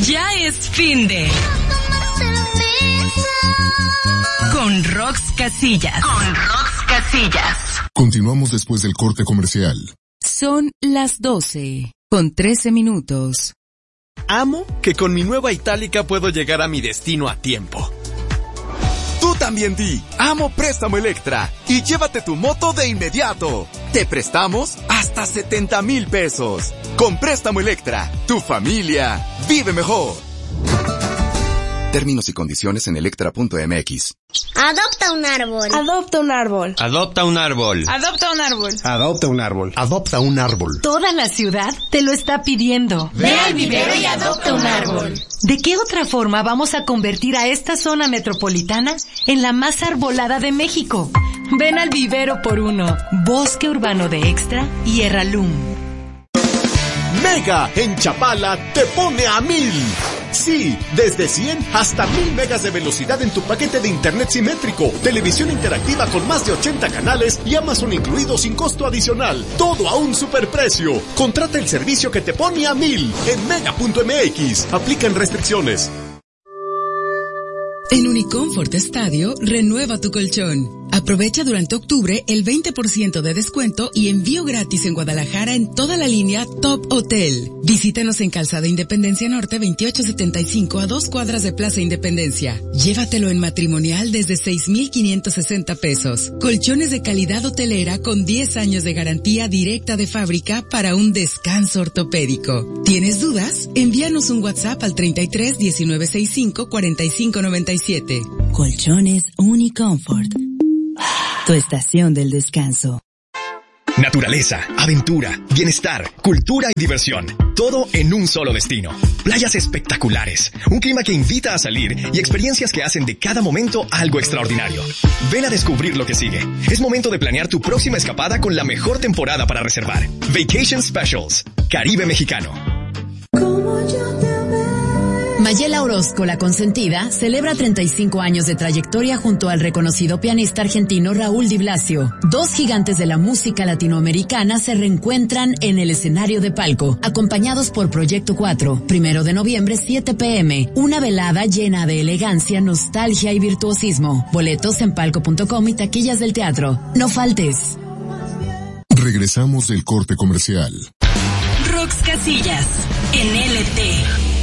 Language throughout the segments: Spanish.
Ya es finde. Con Rox Casillas. Continuamos después del corte comercial. Son las 12:13. Amo que con mi nueva Itálica puedo llegar a mi destino a tiempo. Tú también di, amo Préstamo Electra y llévate tu moto de inmediato. Te prestamos hasta 70,000 pesos. Con Préstamo Electra, tu familia vive mejor. Términos y condiciones en electra.mx. Adopta un árbol. Adopta un árbol. Adopta un árbol. Adopta un árbol. Adopta un árbol. Adopta un árbol. Toda la ciudad te lo está pidiendo. Ve al vivero y adopta un árbol. ¿De qué otra forma vamos a convertir a esta zona metropolitana en la más arbolada de México? Ven al vivero por uno. Bosque Urbano de Extra y Erralum. Mega en Chapala te pone a 1000. Sí, desde 100 hasta 1000 megas de velocidad en tu paquete de internet simétrico, televisión interactiva con más de 80 canales y Amazon incluido sin costo adicional. Todo a un superprecio. Contrata el servicio que te pone a 1000 en mega.mx. Aplican restricciones. En Unicomfort Estadio, renueva tu colchón. Aprovecha durante octubre el 20% de descuento y envío gratis en Guadalajara en toda la línea Top Hotel. Visítanos en Calzada Independencia Norte 2875 a 2 cuadras de Plaza Independencia. Llévatelo en matrimonial desde 6,560 pesos. Colchones de calidad hotelera con 10 años de garantía directa de fábrica para un descanso ortopédico. ¿Tienes dudas? Envíanos un WhatsApp al 33 1965 45 97. Colchones Unicomfort. Tu estación del descanso. Naturaleza, aventura, bienestar, cultura y diversión. Todo en un solo destino. Playas espectaculares, un clima que invita a salir y experiencias que hacen de cada momento algo extraordinario. Ven a descubrir lo que sigue. Es momento de planear tu próxima escapada con la mejor temporada para reservar. Vacation Specials, Caribe Mexicano. Mayela Orozco, la consentida, celebra 35 años de trayectoria junto al reconocido pianista argentino Raúl Di Blasio. Dos gigantes de la música latinoamericana se reencuentran en el escenario de Palco, acompañados por Proyecto 4, 1 de noviembre, 7 p.m. Una velada llena de elegancia, nostalgia y virtuosismo. Boletos en palco.com y taquillas del teatro. No faltes. Regresamos del corte comercial. Rox Casillas, en LT.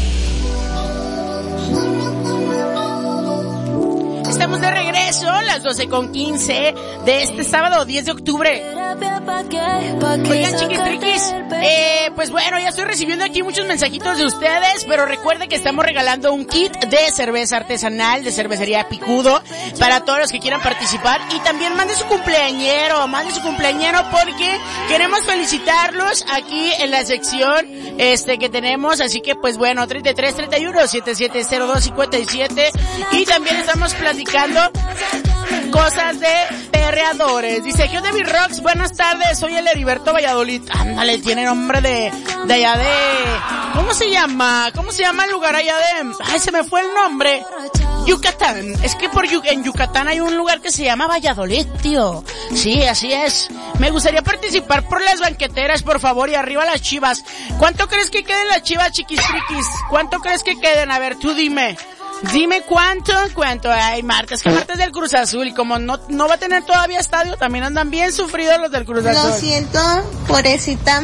Estamos de regreso, las 12:15 de este sábado 10 de octubre. Oigan, chiquistriquis, pues bueno, ya estoy recibiendo aquí muchos mensajitos de ustedes, pero recuerden que estamos regalando un kit de cerveza artesanal de Cervecería Picudo para todos los que quieran participar. Y también mande su cumpleañero porque queremos felicitarlos aquí en la sección que tenemos. Así que pues bueno, 33 31 7702 57. Y también estamos platicando cosas de perreadores. Dice, ¿qué onda, mi Rox? Buenas tardes, soy el Heriberto Valladolid. Ándale, tiene nombre de allá de... ¿Cómo se llama el lugar allá de... Ay, se me fue el nombre. Yucatán. Es que en Yucatán hay un lugar que se llama Valladolid, tío. Sí, así es. Me gustaría participar por las banqueteras, por favor, y arriba las Chivas. ¿Cuánto crees que queden las Chivas, chiquistriquis? ¿Cuánto crees que queden? A ver, tú dime. Dime cuánto. Ay, Marta, es que Marta es del Cruz Azul y como no va a tener todavía estadio, también andan bien sufridos los del Cruz Azul. Lo siento, pobrecita.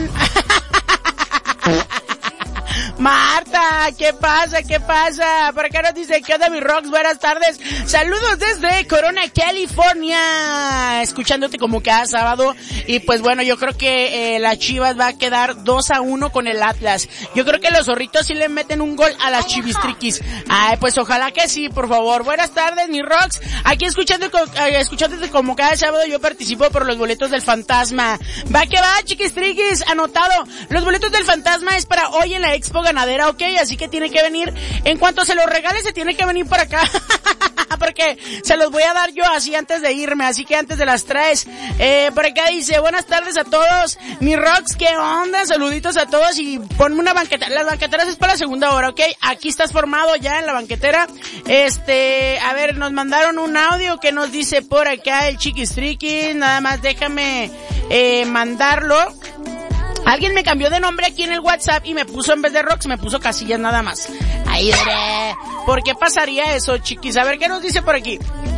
Marta, ¿qué pasa? Por acá nos dice, ¿qué onda, mi Rox? Buenas tardes. Saludos desde Corona, California. Escuchándote como cada sábado. Y pues bueno, yo creo que la Chivas va a quedar 2-1 con el Atlas. Yo creo que los zorritos sí le meten un gol a las chivistriquis. Ay, pues ojalá que sí, por favor. Buenas tardes, mi Rox. Aquí escuchándote como cada sábado, yo participo por los boletos del Fantasma. Va que va, chiquistriquis, anotado. Los boletos del Fantasma es para hoy en la Expo Ganadera, ¿ok? Así que tiene que venir, en cuanto se los regale, se tiene que venir por acá. Porque se los voy a dar yo así antes de irme, así que antes de las 3. Por acá dice, buenas tardes a todos. Mi Rox, ¿qué onda? Saluditos a todos y ponme una banquetera. Las banqueteras es para la segunda hora, ¿ok? Aquí estás formado ya en la banquetera. A ver, nos mandaron un audio que nos dice por acá el chiquistriqui. Nada más déjame mandarlo. Alguien me cambió de nombre aquí en el WhatsApp y me puso, en vez de Rox, me puso Casillas nada más. Ahí veré. ¿Por qué pasaría eso, chiquis? A ver, ¿qué nos dice por aquí?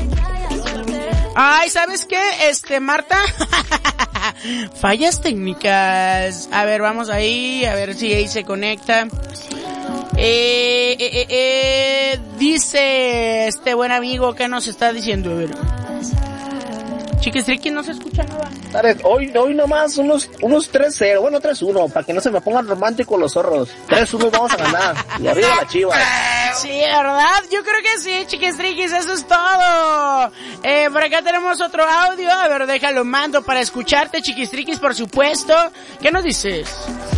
Ay, ¿sabes qué? Marta. Fallas técnicas. A ver, vamos ahí, a ver si ahí se conecta. Dice este buen amigo, ¿qué nos está diciendo? A ver. Chiquistriquis, no se escucha nada. Hoy nomás unos 3-0, bueno 3-1, para que no se me pongan románticos los zorros. 3-1 vamos a ganar. Y arriba la Chivas. Sí, ¿verdad? Yo creo que sí, Chiquistriquis, eso es todo. Por acá tenemos otro audio. A ver, déjalo, mando para escucharte, Chiquistriquis, por supuesto. ¿Qué nos dices?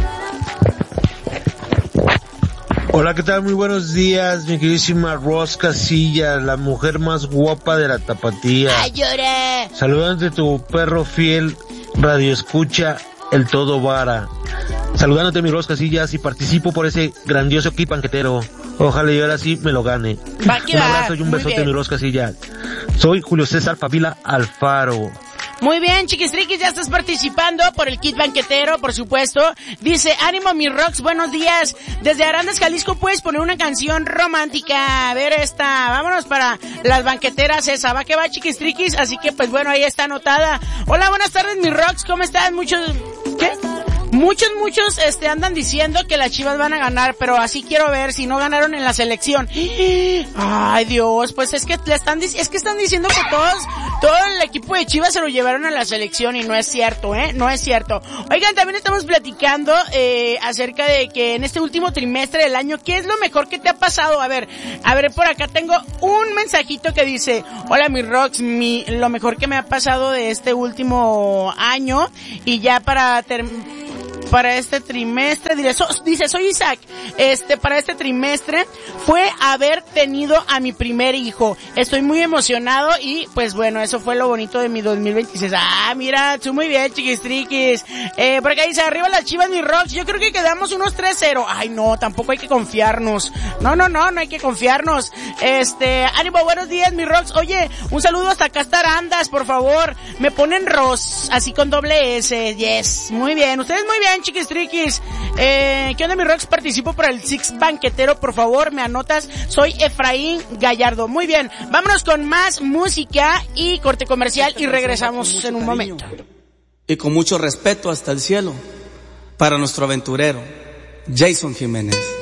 Hola, ¿qué tal? Muy buenos días, mi queridísima Ros Casillas, la mujer más guapa de la tapatía. ¡Ay, lloré! Saludándote tu perro fiel, radio escucha, el todo vara. Saludándote, mi Ros Casillas, y participo por ese grandioso kit banquetero. Ojalá y ahora sí me lo gane. Un abrazo y un besote, mi Ros Casillas. Soy Julio César Favila Alfaro. Muy bien, Chiquistriquis, ya estás participando por el kit banquetero, por supuesto. Dice, ánimo mi Rox, buenos días. Desde Arandas, Jalisco, puedes poner una canción romántica. A ver esta, vámonos para las banqueteras esa. Va que va, Chiquistriquis, así que pues bueno, ahí está anotada. Hola, buenas tardes mi Rox, ¿cómo están? Muchos andan diciendo que las Chivas van a ganar, pero así quiero ver si no ganaron en la selección. Ay, Dios, pues es que están diciendo que todo el equipo de Chivas se lo llevaron a la selección y no es cierto, no es cierto. Oigan, también estamos platicando acerca de que en este último trimestre del año, ¿qué es lo mejor que te ha pasado? A ver, por acá tengo un mensajito que dice, hola mi Rox, lo mejor que me ha pasado de este último año, y ya para este trimestre, dice, soy Isaac, para este trimestre fue haber tenido a mi primer hijo. Estoy muy emocionado y pues bueno, eso fue lo bonito de mi 2026. Ah, mira, tú muy bien, Chiquistriquis. Por acá dice, arriba las Chivas, mi Rox, yo creo que quedamos unos 3-0. Ay, no, tampoco hay que confiarnos. No hay que confiarnos. Ánimo, buenos días, mi Rox. Oye, un saludo hasta acá, hasta Arandas, por favor. Me ponen Ros, así con doble S. Yes, muy bien. Ustedes muy bien, Chiquistriquis. ¿Qué onda, mi Rox? Participo por el Six Banquetero, por favor, me anotas. Soy Efraín Gallardo. Muy bien, vámonos con más música y corte comercial y regresamos en un momento. Y con mucho respeto hasta el cielo, para nuestro aventurero, Jason Jiménez.